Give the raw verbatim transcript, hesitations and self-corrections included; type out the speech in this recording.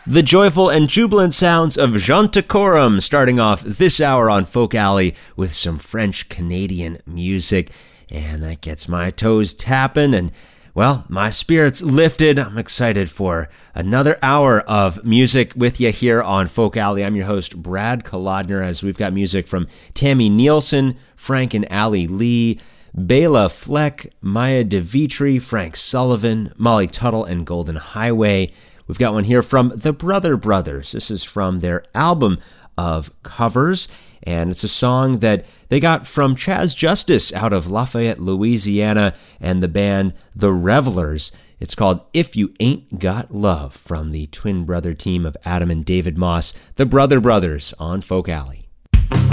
The joyful and jubilant sounds of Jeantacorum starting off this hour on Folk Alley with some French-Canadian music. And that gets my toes tapping and, well, my spirits lifted. I'm excited for another hour of music with you here on Folk Alley. I'm your host, Brad Kolodner, as we've got music from Tammy Nielsen, Frank and Allie Lee, Bela Fleck, Maya DeVitri, Frank Sullivan, Molly Tuttle, and Golden Highway. We've got one here from the Brother Brothers. This is from their album of covers, and it's a song that they got from Chaz Justice out of Lafayette, Louisiana, and the band The Revelers. It's called If You Ain't Got Love, from the twin brother team of Adam and David Moss, the Brother Brothers, on Folk Alley.